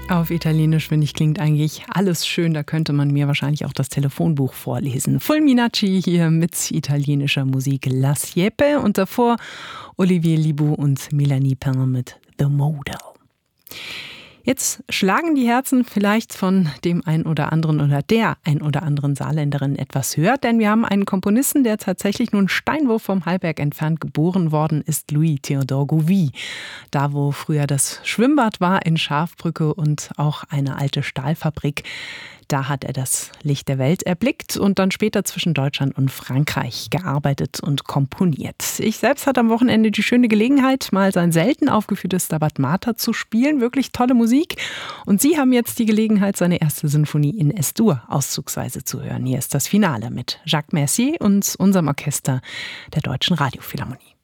Auf Italienisch, finde ich, klingt eigentlich alles schön. Da könnte man mir wahrscheinlich auch das Telefonbuch vorlesen. Fulminacci hier mit italienischer Musik La Siepe und davor Olivier Libu und Melanie Penner mit The Model. Jetzt schlagen die Herzen vielleicht von dem ein oder anderen oder der ein oder anderen Saarländerin etwas höher, denn wir haben einen Komponisten, der tatsächlich nur einen Steinwurf vom Hallberg entfernt geboren worden ist, Louis Théodore Gouvy. Da, wo früher das Schwimmbad war in Schafbrücke und auch eine alte Stahlfabrik, da hat er das Licht der Welt erblickt und dann später zwischen Deutschland und Frankreich gearbeitet und komponiert. Ich selbst hatte am Wochenende die schöne Gelegenheit, mal sein selten aufgeführtes Stabat Mater zu spielen. Wirklich tolle Musik. Und Sie haben jetzt die Gelegenheit, seine erste Sinfonie in S-Dur auszugsweise zu hören. Hier ist das Finale mit Jacques Mercier und unserem Orchester der Deutschen Radiophilharmonie.